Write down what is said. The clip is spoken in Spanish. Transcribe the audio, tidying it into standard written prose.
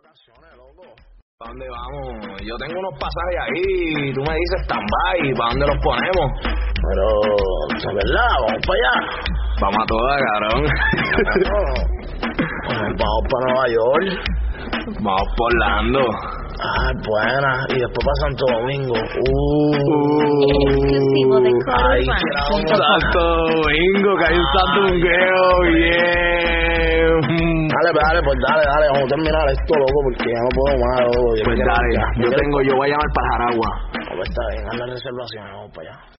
¿Para dónde vamos? Yo tengo unos pasajes ahí, tú me dices stand-by, ¿para dónde los ponemos? Pero, ¿es verdad? ¿Vamos para allá? Vamos a todas, cabrón. Vamos para Nueva York. Vamos por Orlando. Ah, buena. Y después para Santo Domingo. Exclusivo de Ay, Santo Domingo, que hay un santungueo bien. Dale, vamos a terminar esto, loco, porque ya no puedo más, loco. Pues dale, yo voy a llamar para Jaragua. Pues está bien, haz la reservación, vamos para allá.